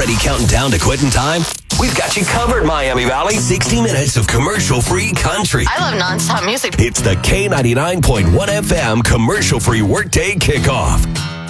Already counting down to quitting time? We've got you covered, Miami Valley. 60 minutes of commercial-free country. I love nonstop music. It's the K99.1 FM commercial-free workday kickoff.